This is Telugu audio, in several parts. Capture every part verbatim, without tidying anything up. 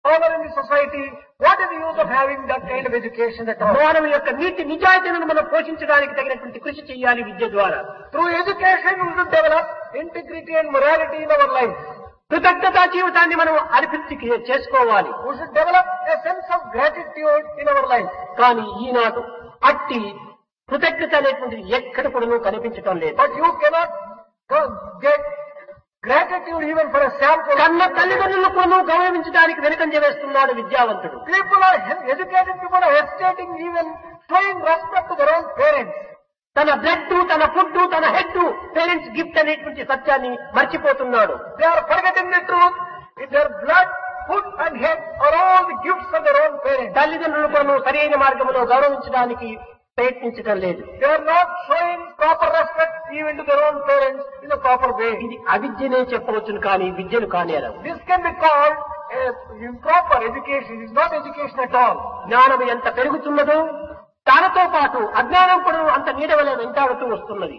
honor in the society, what is the use of having that kind of education at all? మానవ యొక్క నీతి నిజాయితీలను మనం పోషించడానికి తగినటువంటి కృషి చేయాలి విద్య ద్వారా. Through education, we should develop integrity and morality in our life. కృతజ్ఞతా జీవితాన్ని మనం అభివృద్ధి చేసుకోవాలి. We should develop a sense of gratitude in our life. కానీ ఈనాడు అట్టి కృతజ్ఞత అనేటువంటిది ఎక్కడ కూడా కనిపించటం లేదు. But you cannot go- get gratitude even for a sample. కన్న తల్లిదండ్రులను కూడా గౌరవించడానికి వెనుకంజ వేస్తున్నాడు విద్యావంతుడు. People are, educated people are hesitating even showing respect to their own parents. తన బ్లడ్ తన ఫుడ్ తన హెడ్ పేరెంట్స్ గిఫ్ట్ అనేటువంటి సత్యాన్ని మర్చిపోతున్నాడు. They are forgetting the truth. Their blood, food and head are all the gifts of their own parents. తల్లిదండ్రులు కూడా సరైన మార్గంలో గౌరవించడానికి ప్రయత్నించడం లేదు. They are not showing proper respect even to their own parents in a proper way. ఇది అవిద్యనే చెప్పవచ్చును కానీ విద్యను కానేరవు. This can be called a improper education. It is not education at all. జ్ఞానం ఎంత పెరుగుతున్నదో దానితో పాటు అజ్ఞానం కూడా అంత నీడవలే వెంటాడుతూ వస్తున్నది.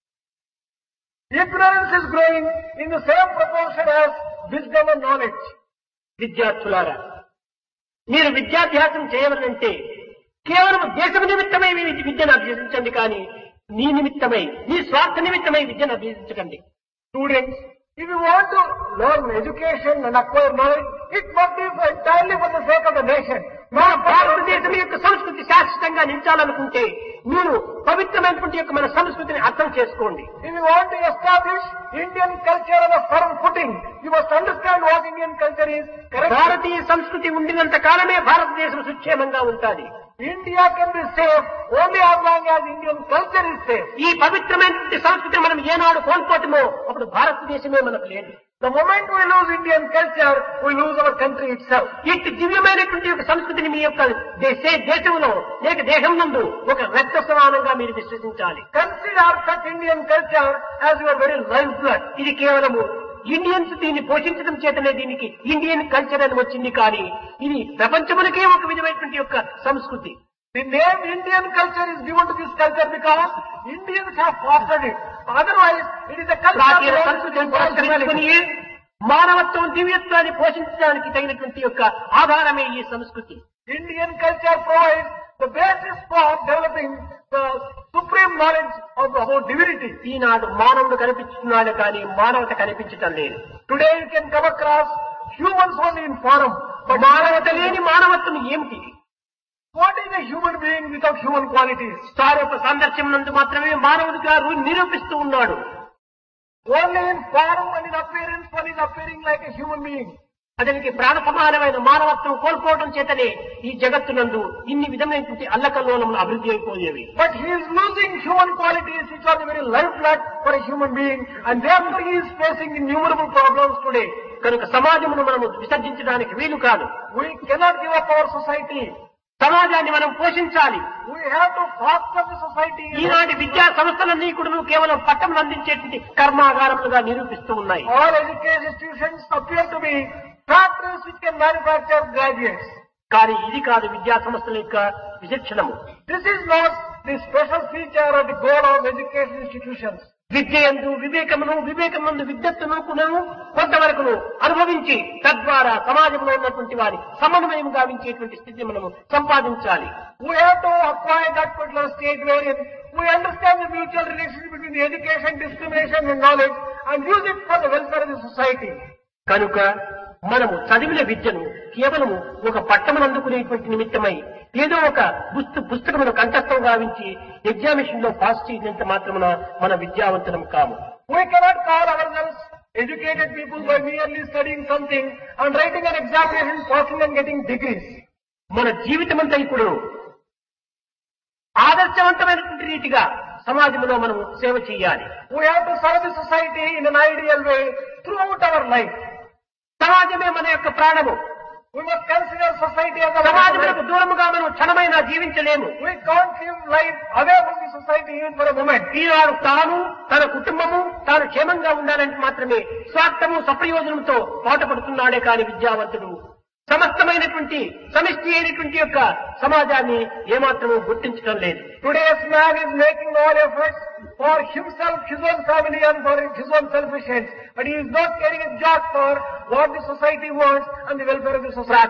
Ignorance is growing in the same proportion as wisdom and knowledge. విద్యార్థులారా, మీరు విద్యాభ్యాసం చేయవలంటే కేవలం దేశం నిమిత్తమై మీ విద్యను అభ్యసించండి కానీ నీ నిమిత్తమై నీ స్వార్థ నిమిత్తమై విద్యను అభ్యసించకండి. Students, if you want to learn education and acquire knowledge, it must be entirely for the sake of the nation. మన భారతదేశం యొక్క సంస్కృతి శాశ్వతంగా నిలిచాలనుకుంటే మీరు పవిత్రమైనటువంటి యొక్క మన సంస్కృతిని అర్థం చేసుకోండి. If you want to establish Indian culture on a firm footing, you must understand what Indian culture is. Correct? భారతీయ సంస్కృతి ఉండినంత కాలమే భారతదేశం సుక్షేమంగా ఉంటుంది. India can be safe only as long as Indian culture is safe. ఈ పవిత్రమైనటువంటి సంస్కృతిని మనం ఏనాడు కోల్పోతామో అప్పుడు భారతదేశమే మనకు లేదు. The moment we lose Indian culture, we lose our country itself. ఇట్టి దివ్యమైనటువంటి యొక్క సంస్కృతిని మీ యొక్క దేశ దేశంలో లేక దేశం నందు ఒక రక్త సమానంగా మీరు విశ్వసించాలి. Consider such Indian culture as your very lifeblood. ఇది కేవలము ఇండియన్స్ దీన్ని పోషించడం చేతనే దీనికి ఇండియన్ కల్చర్ అని వచ్చింది కానీ ఇది ప్రపంచమునకే ఒక విధమైనటువంటి యొక్క సంస్కృతి. The name Indian culture is given to this culture because Indians have fostered it. Otherwise, it is a ప్రాచీన culture సంస్కృతిని పురస్కరించుకొని మానవత్వం దివ్యత్వాన్ని పోషించడానికి తగినటువంటి యొక్క ఆధారమే ఈ సంస్కృతి. Indian culture provides the basis for developing the supreme knowledge of about divinity. ఈనాడు మానవుడు కనిపిస్తున్నాడు కానీ మానవత కనిపించటం లేదు. Today you can come across humans only in form, but మానవత లేని మానవత్వం ఏమిటి? what is a human being without human qualities? సారూప సందర్శనం నందు మాత్రమే మానవుడిగా రు- నిరూపిస్తూ ఉన్నాడు. Only in form and in appearance one is appearing like a human being. అతనికి ప్రాణ సమానమైన మానవత్వం కోల్పోవడం చేతనే ఈ జగత్తునందు ఇన్ని విధమైనటువంటి అల్లకల్లోలములు అభివృద్ధి అయిపోయేవి. But he is losing human qualities which are the very lifeblood for a human being, and therefore he is facing innumerable problems today. కనుక సమాజమును మనము విసర్జించడానికి వీలు కాదు. We cannot give up our society. సమాజాన్ని మనం పోషించాలి. We have to foster the society. ఈనాటి విద్యా సంస్థలన్నీ కూడా కేవలం పట్టం అందించేటువంటి కర్మాగారములుగా నిరూపిస్తూ ఉన్నాయి. All education institutions appear to be factories which can manufacture graduates. కానీ ఇది కాదు విద్యా సంస్థల యొక్క విచక్షణము. This is not the special feature or the goal of education institutions. విద్య యందు వివేకమును వివేకమునందు విద్యత్తును కూడా కొంతవరకును అనుభవించి తద్వారా సమాజంలో ఉన్నటువంటి వారి సమన్వయం గావించేటువంటి స్థితిని మనము సంపాదించాలి. We have to acquire that particular state wherein we understand the mutual relationship between the education, discrimination and knowledge and use it for the welfare of the society. కనుక మనము చదివిన విద్యను కేవలము ఒక పట్టమును అందుకునేటువంటి నిమిత్తమై ఏదో ఒక పుస్తు పుస్తకమును కంఠస్థం గావించి ఎగ్జామినేషన్ లో పాస్ చేసినంత మాత్రమున మన విద్యావంతులం కాము. We cannot call ourselves educated people by merely studying something and writing an examination, passing and getting degrees. మన జీవితమంతా ఇప్పుడు ఆదర్శవంతమైనటువంటి రీతిగా సమాజంలో మనం సేవ చేయాలి. We have to serve the society in an ideal way throughout our life. సమాజమే మన యొక్క ప్రాణము. We must consider society as a సమాజములకు దూరముగా మనం క్షణమైనా జీవించలేము. We can't live life away from the society even for a moment. ఈనాడు తాను తన కుటుంబము తాను క్షేమంగా ఉండాలంటే మాత్రమే స్వార్థము సప్రయోజనంతో పాటుపడుతున్నాడే కాని విద్యావంతుడు సమస్తమైనటువంటి సమిష్టి అయినటువంటి యొక్క సమాజాన్ని ఏమాత్రము గుర్తించడం లేదు. Today's man is making all efforts for himself, his own family and for his own selfish ends. But he is not caring a jot for what the society wants and the welfare of the society.